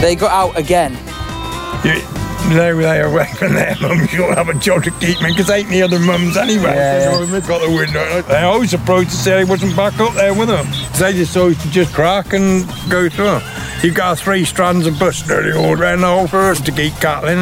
They got out again. They away from their mums, you'll have a job to keep me, because ain't the other mums anyway. Yeah. So they've got the window. They're always surprised to say I wasn't back up there with them. They just always to just crack and go through. You've got 3 strands of bus nearly all round the whole for us to keep cattling.